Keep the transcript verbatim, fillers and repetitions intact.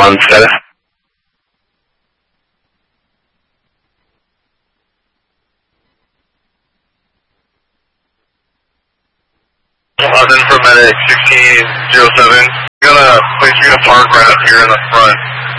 on status. Austin for medic sixteen zero seven. Got a place for you to park right up here in the front.